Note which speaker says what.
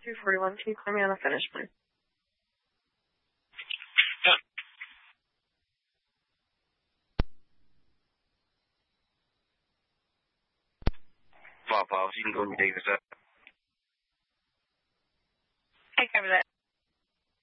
Speaker 1: 241. Can you call me on the finish, please?
Speaker 2: Yeah. Fall Policy, you can go and take this up.
Speaker 1: I cover that.